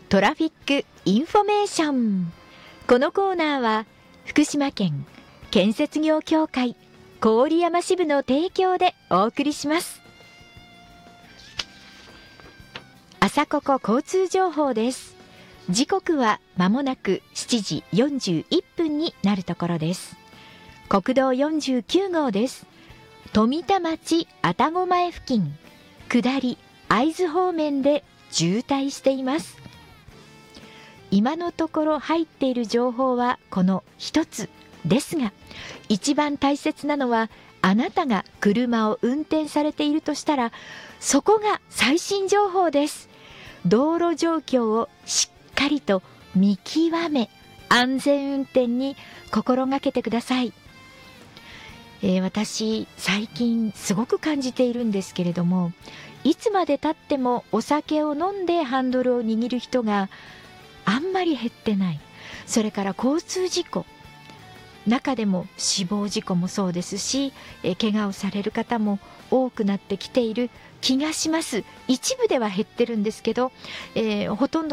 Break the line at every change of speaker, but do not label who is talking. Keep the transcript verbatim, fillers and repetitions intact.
トラフィックインフォメーション。このコーナーは福島県建設業協会郡山支部の提供でお送りします。朝ここ交通情報です。時刻はまもなくしちじよんじゅういっぷんになるところです。国道よんじゅうきゅうごうです。富田町愛宕前付近下り会津方面で渋滞しています。今のところ入っている情報はこの一つですが、一番大切なのはあなたが車を運転されているとしたら、そこが最新情報です。道路状況をしっかりと見極め、安全運転に心がけてください。えー、私最近すごく感じているんですけれども、いつまで経ってもお酒を飲んでハンドルを握る人があんまり減ってない。それから交通事故、中でも死亡事故もそうですし、え怪我をされる方も多くなってきている気がします。一部では減ってるんですけど、えー、ほとんど